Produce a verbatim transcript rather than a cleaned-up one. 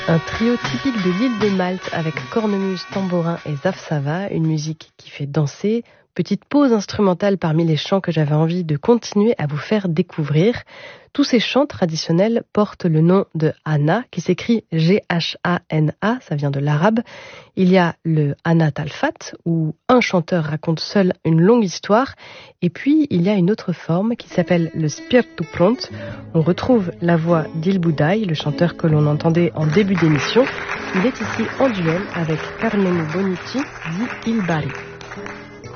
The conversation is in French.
Un trio typique de l'île de Malte avec cornemuse, tambourin et zafsava, une musique qui fait danser. Petite pause instrumentale parmi les chants que j'avais envie de continuer à vous faire découvrir. Tous ces chants traditionnels portent le nom de Hana, qui s'écrit G H A N A, ça vient de l'arabe. Il y a le Hana Talfat, où un chanteur raconte seul une longue histoire. Et puis, il y a une autre forme qui s'appelle le Spirtu Pront. On retrouve la voix d'Il Boudaï, le chanteur que l'on entendait en début d'émission. Il est ici en duel avec Carmenu Boniti, dit Il Bari.